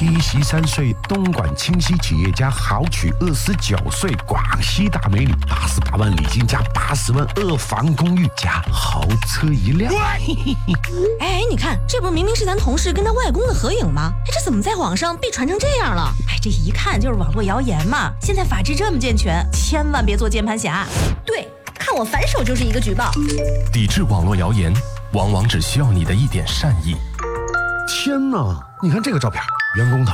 73岁东莞清溪企业家豪娶29岁广西大美女，88万礼金加80万2房公寓加豪车一辆。 哎，你看，这不明明是咱同事跟他外公的合影吗？哎，这怎么在网上被传成这样了？哎，这一看就是网络谣言嘛。现在法制这么健全，千万别做键盘侠。 对，看我反手就是一个举报。 抵制网络谣言，往往只需要你的一点善意。 天哪，你看这个照片，员工的